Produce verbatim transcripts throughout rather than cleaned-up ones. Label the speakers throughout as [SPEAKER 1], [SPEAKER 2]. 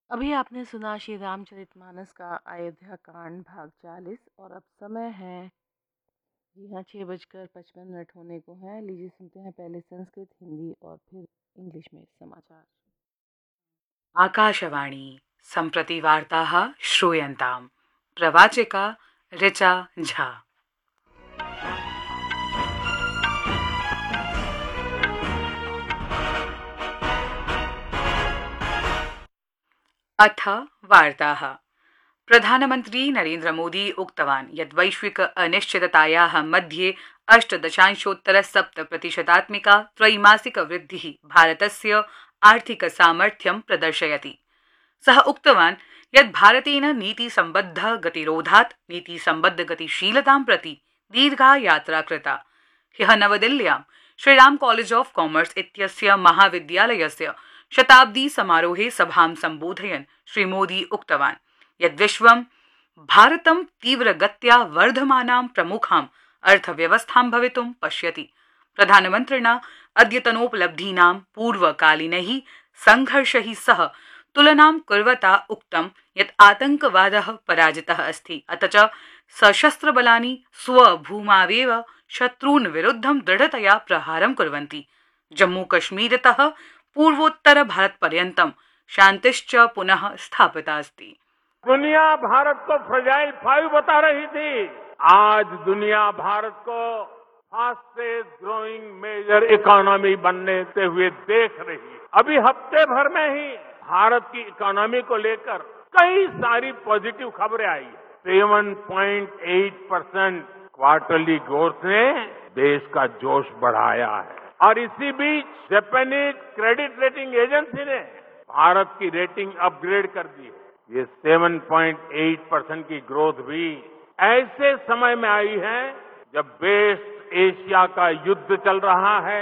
[SPEAKER 1] अभी आपने सुना श्री रामचरितमानस का अयोध्या कांड भाग चालीस और अब समय है। जी हाँ, छः बजकर पचपन मिनट होने को है। लीजिए सुनते हैं पहले संस्कृत, हिंदी और फिर इंग्लिश में समाचार।
[SPEAKER 2] आकाशवाणी सम्प्रति वार्ताः श्रूयन्ताम्। प्रवाचिका ऋचा झा। अथ वार्ताः। प्रधानमन्त्री नरेन्द्र मोदी उक्तवान् यत् वैश्विक अनिश्चिततायाः मध्ये अष्टदशांशोत्तर सप्त प्रतिशतात्मिका त्रैमासिक वृद्धिः भारतस्य आर्थिक सामर्थ्यं प्रदर्शयति। सः उक्तवान् यत् भारतेन नीतिसम्बद्ध गतिरोधात् नीतिसम्बद्ध गतिशीलतां प्रति दीर्घा यात्रा कृता। ह्यः नवदिल्ल्यां श्रीराम कॉलेज ऑफ कॉमर्स इत्यस्य महाविद्यालयस्य शताब्दी समारोहे सभां सम्बोधयन् श्रीमोदी उक्तवान् यत् विश्वं भारतं तीव्रगत्या वर्धमानां प्रमुखां अर्थव्यवस्थां भवितुं पश्यति। प्रधानमन्त्रिणा अद्यतनोपलब्धीनां पूर्वकालीनैः संघर्षैः सह तुलनां कुर्वता उक्तं यत् आतंकवादः पराजितः अस्ति, अथ च सशस्त्रबलानि स्वभूमावेव शत्रून् विरुद्धं दृढतया प्रहारं कुर्वन्ति। जम्मूकश्मीरतः पूर्वोत्तर भारतपर्यन्तं शान्तिश्च पुनः स्थापिता अस्ति।
[SPEAKER 3] दुनिया भारत को फ्रजाइल फाइव बता रही थी। आज दुनिया भारत को फास्टेस्ट ग्रोइंग मेजर इकोनॉमी बनने हुए देख रही है। अभी हफ्ते भर में ही भारत की इकोनॉमी को लेकर कई सारी पॉजिटिव खबरें I. Seven point at percent quarterly growth ने देश का जोश बढ़ाया है और इसी बीच जापानीज क्रेडिट रेटिंग एजेंसी ने भारत की रेटिंग अपग्रेड कर दी है। ये सेवन point at percent Ki growth भी ऐसे समय में आई है जब वेस्ट एशिया का युद्ध चल रहा है।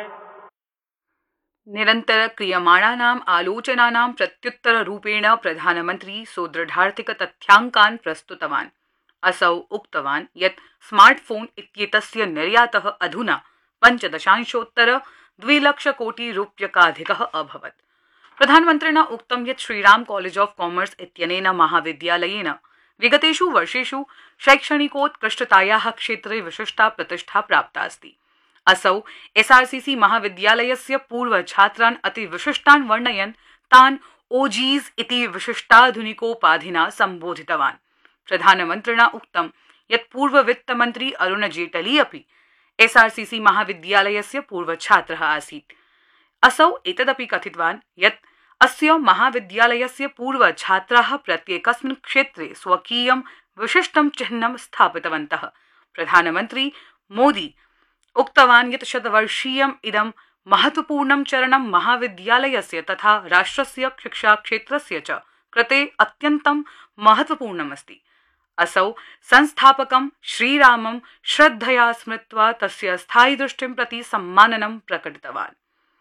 [SPEAKER 2] निरन्तर क्रियमाणानाम् आलोचनानां प्रत्युत्तररूपेण प्रधानमन्त्री सुदृढार्थिक तथ्याङ्कान् प्रस्तुतवान्। असौ उक्तवान् यत् स्मार्टफोन इत्येतस्य निर्यातः अधुना पञ्चदशांशोत्तर द्विलक्षकोटिरूप्यकाधिकः अभवत्। प्रधानमन्त्रिणा उक्तं यत् श्रीराम कॉलेज ऑफ कॉमर्स इत्यनेन महाविद्यालयेन विगतेषु वर्षेषु शैक्षणिकोत्कृष्टतायाः क्षेत्रे विशिष्टा प्रतिष्ठा प्राप्ता अस्ति। असौ एसआरसीसी महाविद्यालयस्य पूर्वछात्रान् अति विशिष्टान् वर्णयन् तान् ओजीज इति विशिष्टाधुनिकोपाधिना सम्बोधितवान्। प्रधानमन्त्रिणा उक्तं यत् पूर्ववित्तमन्त्री अरुण जेटली अपि एसआरसीसी महाविद्यालयस्य पूर्वछात्रः आसीत्। असौ एतदपि कथितवान् यत् अस्य महाविद्यालयस्य पूर्वछात्राः प्रत्येकस्मिन् क्षेत्रे स्वकीयं विशिष्टं चिह्नं स्थापितवन्तः। प्रधानमन्त्री मोदी उक्तवान् यत् शतवर्षीयम् इदं महत्वपूर्णं चरणं महाविद्यालयस्य तथा राष्ट्रस्य शिक्षाक्षेत्रस्य च कृते अत्यन्तं महत्वपूर्णमस्ति। असौ संस्थापकं श्रीरामं श्रद्धया स्मृत्वा तस्य स्थायिदृष्टिं प्रति सम्माननं प्रकटितवान्।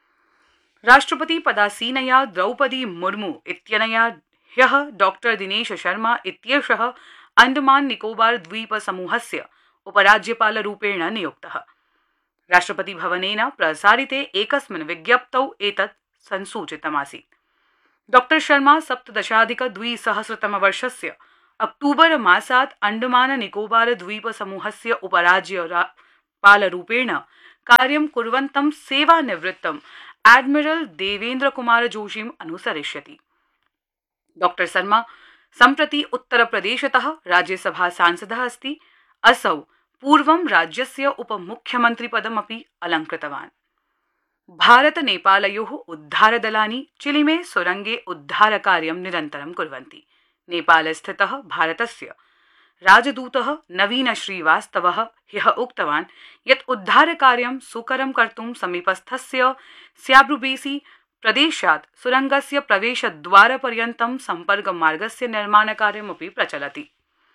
[SPEAKER 2] राष्ट्रपति पदासीनया द्रौपदी मुर्मू इत्यनया ह्यः डॉक्टर दिनेश शर्मा इत्येषः अंडमान निकोबार द्वीप समूहस्य उपराज्यपालरूपेण नियुक्तः। राष्ट्रपति भवनेन प्रसारिते एकस्मिन् विज्ञप्तौ एतत् संसूचितमासीत्। डॉक्टर शर्मा सप्तदशाधिक द्विसहस्रतमवर्षस्य अक्टूबर मासात् अंडमान निकोबार द्वीप समूहस्य उपराज्यपालरूपेण कार्यं कुर्वन्तं सेवानिवृत्तं एडमिरल देवेन्द्र कुमार जोशीम् अनुसरिष्यति। डॉक्टर शर्मा सम्प्रति उत्तरप्रदेशतः राज्यसभा सांसदः अस्ति। असौ पूर्वं राज्यस्य उपमुख्यमन्त्रिपदमपि अलङ्कृतवान्। भारत नेपालयोः उद्धारदलानि चिलिमे सुरंगे उद्धारकार्यं निरन्तरं कुर्वन्ति। नेपालस्थितः भारतस्य राजदूतः नवीन श्रीवास्तवः ह्यः उक्तवान् यत् उद्धारकार्यं सुकरं कर्तुं समीपस्थस्य स्याब्रुबेसी प्रदेशात् सुरंगस्य प्रवेशद्वारपर्यन्तं सम्पर्कमार्गस्य निर्माणकार्यमपि प्रचलति।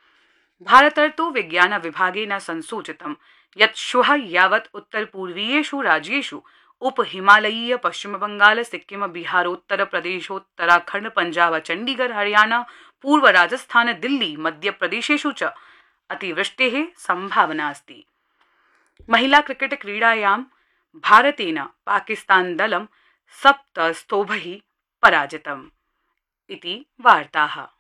[SPEAKER 2] भारतर्तु विज्ञान विभागेन संसूचितं यत् श्वः यावत् उत्तरपूर्वीयेषु राज्येषु उपहिमालयीय पश्चिमबंगाल सिक्किम बिहारोत्तर प्रदेशोत्तराखंड पंजाब चंडीगढ़ हरियाणा पूर्व राजस्थान दिल्ली मध्यप्रदेशेषु च अतिवृष्टेः संभावना अस्ति। महिला क्रिकेट क्रीडायां भारतेन पाकिस्तान दलं सप्त स्तोभैः पराजितम्। इति वार्ताः।